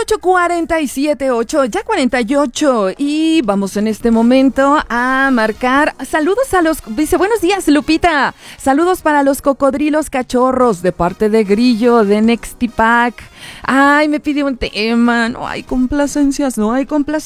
8:47, ya 48. Y vamos en este momento a marcar. Saludos a los. Dice, buenos días, Lupita. Saludos para los cocodrilos cachorros de parte de Grillo de Nextipac. Ay, me pidió un tema. No hay complacencias.